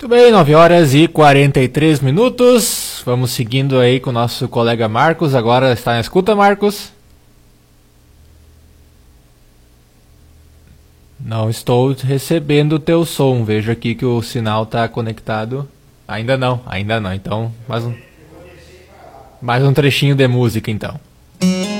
Muito bem, 9 horas e 43 minutos. Vamos seguindo aí com o nosso colega Marcos. Agora está na escuta, Marcos? Não estou recebendo o teu som. Vejo aqui que o sinal está conectado. Ainda não. Então, mais um trechinho de música, então.